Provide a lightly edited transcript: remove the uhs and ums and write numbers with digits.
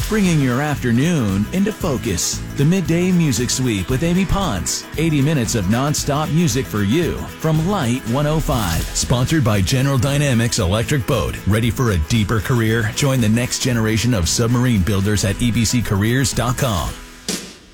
bringing your afternoon into focus. The Midday Music Sweep with Amy Pons. 80 minutes of non-stop music for you from Light 105. Sponsored by General Dynamics Electric Boat. Ready for a deeper career? Join the next generation of submarine builders at ebccareers.com.